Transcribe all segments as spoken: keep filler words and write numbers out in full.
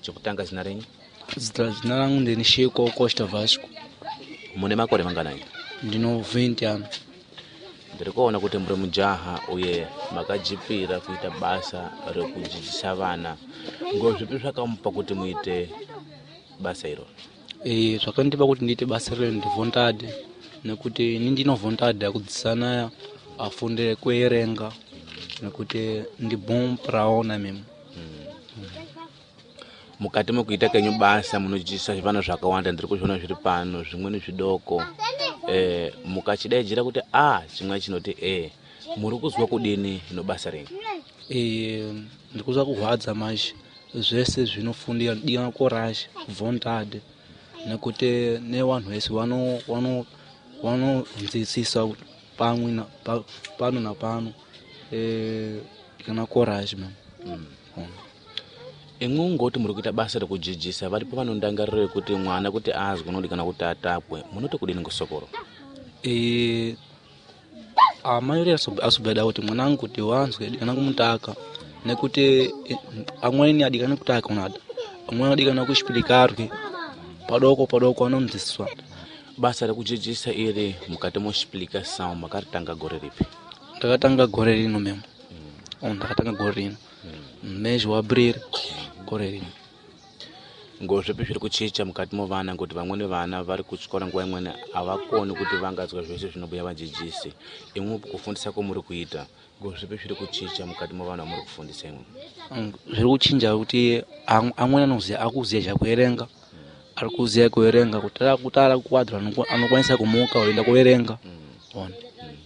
Chokutanga zina renyu? Zita zina langu ndini Shiko Costa Vasco. Mune makore manganayi? Ndino venti ano. Ndiri kuona kuti muri mujaha uye makajipira kuita basa rekudzidzisa vana. Ngozvipi zvakamupa kuti muite basa iro? Eh, zvakandipa kuti ndiite basa iro ndi vontade. Nekuti ini ndino vontade yakudzidzisa naye afunde kuerenga. Nekuti ndi bom praona mimi. Mukati mukuita kenyu basa munodzidzisa vana zvakawanda, ndiri kuzviona zviri pano, zvimweni zvidoko. Eh, mukachidaidzira kuti a chimwe chinoti eh, muri kuzwa kudini ino basa renyu? Eh, ndikuzwa kuhwadza manje. Zvese zvinofundira diwa courage, vontade. Nekuti ne vanhu vese vano vano vanonzwisisa pamwe na pa, pano na pano eh kana courage man. Mm. Imwe ngoti muri kuita basa rekudzidzisa varipo vanondangarira kuti mwana kuti azwe unodi kana kuti atakwe, munoti kudini ngosokoro? Eh, amayori asubeda kuti mwanangu kuti wanzwe dikana kumutaka. Nekuti amweni adikana kutaka unada. Amweni adikana kushipilikarwe. Padoko padoko anomdziswa. Basa rekudzidzisa iri mukati moshipilikação makaritanga gore ripi? Ndakatanga gore rino memo. Mm. Ndakatanga gore rino. Mm. Mwezi wa April gore rino. Ngozvipi zviri kuchicha mukati movana kuti vamweni vana vari kuchikora nguva imweni havakoni kuti vangadzwa zvese zvinobhuya vadzidzisi. Imwe kufundisa kwamuri kuita, ngozvipi zviri kuchicha mukati movana muri kufundisa imwe? Mm. Zviri kuchinja kuti amweni anoziya akuziya chakuerenga. Ari kuziya kuerenga kutara kutara kwadra anokwanisa kumuka oenda kuerenga. Mm. Mm.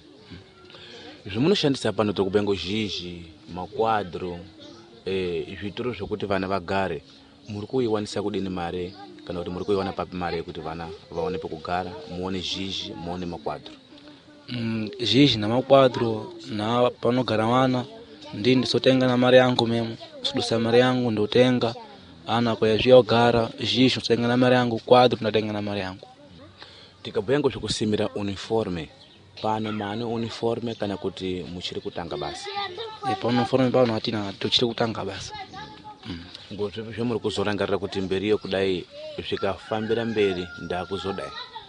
Zvimunoshandisa pano tokupengo zhizhi, makwadro, eh, zvitoro zvokuti vana vagare. Muri kuiwanisa kudini mare kana kuti muri kuiwana papi mare kuti vana vaone pekugara, muone zhizhi, muone makwadro? Mm, zhizhi na makwadro na panogara vana ndi ndisotenga na mare yangu memo. Sudusa mare yangu ndotenga. Ana kwa zviya ogara, zhizhi ndotenga na mare yangu, kwadro ndatenga na mare yangu. Tikabhuya ngozvekusimira uniforme, pano mane uniforme kana kuti muchiri kutanga basa? E pano uniforme pano hatina, tochiri kutanga basa. Mm. Ngozvipi zvamuri kuzorangarira kuti mberiyo kudai zvikafambira mberi ndakuzodai?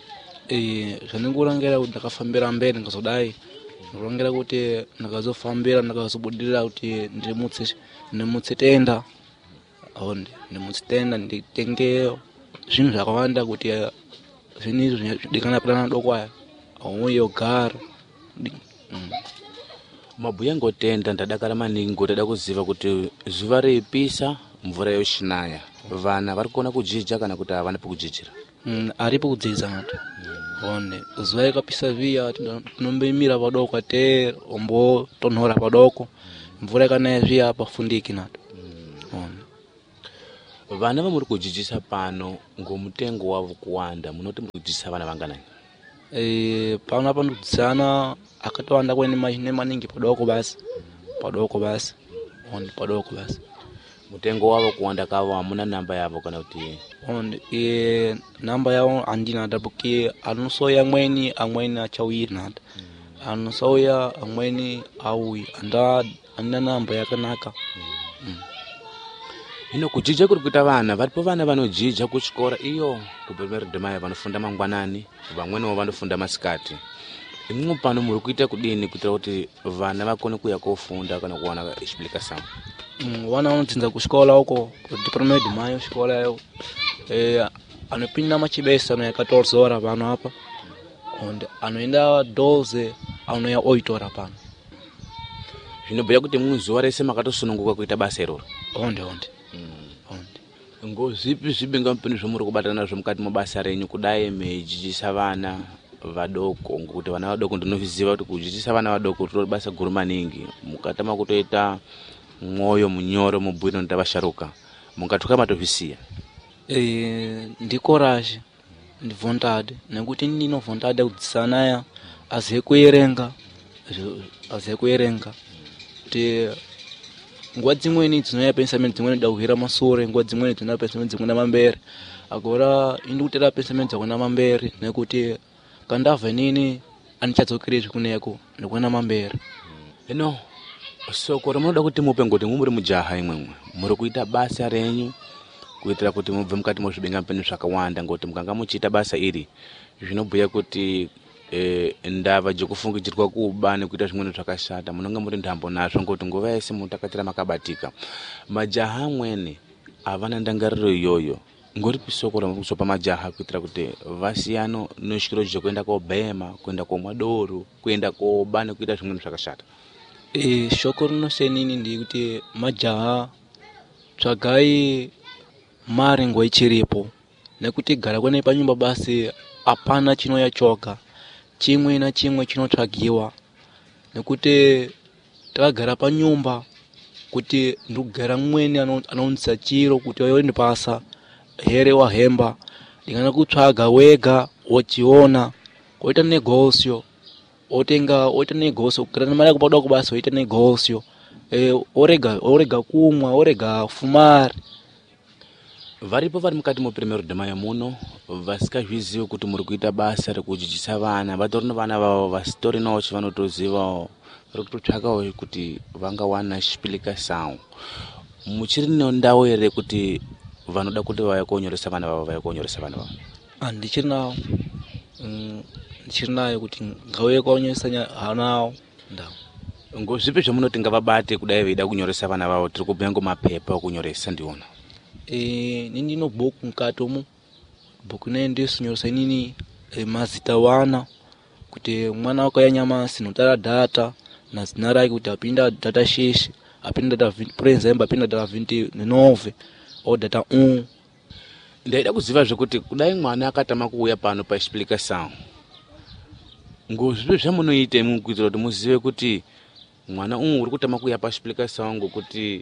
Eh, zvaningurangera kuti ndakafambira mberi ngazodai. Ndorangera kuti ndakazofambira ndakazobudirira kuti ndimutse ndimutse tenda. Onde ndimutenda nditenge zvinhu zvakawanda kuti zvinizvo zvidikana plana doko aya auye ogara. Mm. Mabhuya ngotenda ndadakara maningi ngotoda kuziva kuti zuva reipisa mvura yoshinaya vana vari kuona kudzidza kana kuti havana pekudzidzira? Mm, aripo kudzidza nato. Mm. Onde zuva ikapisa viya tinombemira padoko te ombo tonhora padoko. Mvura ikanaya zviya pafundiki nato. Mm. Onde vana vamuri kudzidzisa pano ngomutengo wavo kuwanda, munoti muri kudzidzisa vana vanganai? Eh, pano apa ndodzidzana akatowanda kwene mashine maningi padoko basi. Padoko basi. Onde padoko basi. Mutengo wavo kuwanda kavo hamuna namba yavo kana kuti? Onde eh namba yavo andina ndabuki anosoya mweni amweni achawiri nata. Mm. Anosoya amweni awi anda anda namba yakanaka. Mm. Mm. Ino kudzidza kuri kuita vana, varipo vana vanodzidza kuchikora iyo kubemerera dhimaya vanofunda mangwanani, vamweniwo vanofunda masikati. Imwe pano muri kuita kudini kuitira kuti vana vakone kuya kofunda kana kuwana explicação? Mm, vana vanodzinza kuchikola uko kubemerera dhimaya kuchikola yo. Eh, anopinda machibesa no quatorze horas pano apa. Onde anoenda doze anoya oito horas pano. Zvinobhuya kuti mumwe zuva rese makatosununguka kuita basa iroro? Onde onde. Ngozvipi zvibinga mupini zvomuri kubatana nazvo mukati mabasa renyu kudai meidzidzisa vana vadoko? Ngokuti vana vadoko ndinoziva kuti kudzidzisa vana vadoko ritori basa guru maningi. Mukatama kutoita mwoyo munyoro mubwiro nda vasharuka, mungatuka matozvisiya? Eh, ndi courage, ndi vontade. Nekuti ndino vontade kudzidzisa naye aziye kuerenga, aziye kuerenga. Kuti nguva dzimweni dzinoya pensamenti dzimweni dauhira masure, nguva dzimweni dzinoya pensamenti dzimweni mambere. Agora indi kutera pensamenti dzakona mambere nekuti kandavha nini anichadzokere zvikuneko nekuona mambere. Ino soko romunoda kuti mupe ngoti muri mujaha imwemwe muri kuita basa renyu kuitira kuti mubve mukati mozvibenga mupenyu zvakawanda, ngoti mukanga muchiita basa iri zvinobhuya kuti e, ndava dzekufungidzirwa kuba nekuita zvimweni zvakashata munonga muri ntambo nazvo, ngoti nguva yese mutakatira makabatika. Majaha amweni havana ndangariro iyoyo, ngoripi soko ramukusopa majaha kuitira kuti vasiyano noshikiro zvekuenda kobhema, kuenda komwa doro, kuenda koba nekuita zvimweni zvakashata? E, shoko rinosenini ndikuti majaha tsvagai mari nguva ichiripo, nekuti gara kwenei panyumba basi hapana chinoya choga, chimwe na chimwe chinotsvagiwa. Nekuti takagara panyumba kuti ndikugara mumweni anounza chiro kuti waende pasa here wahemba, ndingana kutsvaga wega wochiona, woita negosio, otenga oita negosio, kana mari yakupada kubasa oita negosio, e, orega orega kumwa, orega fumari. Varipo vari mukati mopiremero dhemaya muno vasikazvizivi kuti muri kuita basa rekudzidzisa vana, vatori nevana vavo vasitorinawo chivanotozivawo, vari kutotsvakawo kuti vangawana chipilika sawo. Muchiri nendau here kuti vanoda kuti vauya konyoresa vana vavo vauya konyoresa vana vavo? Handichiri nawo, mm, ndichiri nayo kuti ngauye konyoresa hana awo ndau. Ngozvipi zvamunoti ngavabate kudai veida kunyoresa vana vavo? Tiri kubhuya ngomapepa okunyoresa ndiona. E, nini no bhuku mukatomo, bhuku ne ndisinyoresa nini e, mazita wana, kuti mwana wako yanyamasi notara data na zina rake kuti apinda data sheshi, apinda data present, apinda data vinte nove o data un. Ndaida kuziva zvekuti kudai mwana akatama kuuya pano pachipilika sawo, ngozvipi zvamunoita mukuitira kuti muzive kuti mwana uyu uri kutama kuuya pachipilika sawo ngokuti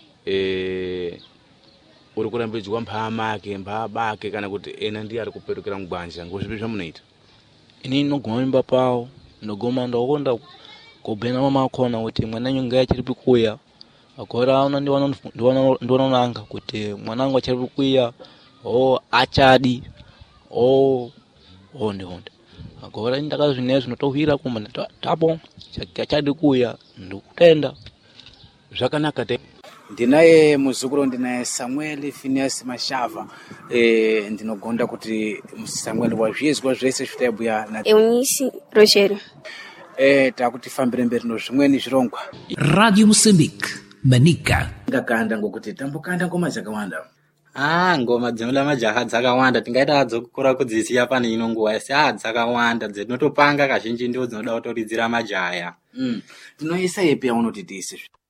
e, uri kurambidzwa mpama ake mbaba ake kana kuti ena ndiye ari kuperukira mugwanja? Ngozvipi zvamunoita? Ini noguma mimba pawo, ndoguma ndokonda kubhena mama akona kuti mwana nyonga achiri kuya, agora ana ndiwana ndiwana ndiwana nanga kuti mwanangu achiri kuya, o achadi o onde onde, agora ndakazvinezvi notowira kumana tapo achadi kuya ndokutenda. Zvakanaka te. Ndinaye muzukuru, ndinaye Samuel Phineas Mashava. E, ndinogonda kuti Samuel wazvizwa zvese zvitaibhuya na Eunice Rogério. E, takutifambire mberi nozvimweni zvirongwa. Radio Moçambique, Manica. Ngakanda ngokuti tambokanda ngoma dzakawanda. Ah, ngoma dzinoda majaha dzakawanda, tingaita dzokura kudzisiya pane ino nguva yese. Ah, dzakawanda dzinotopanga kazhinji ndio dzinoda kutoridzira majaya. Mm. Tinoisa yepi yaunotitise?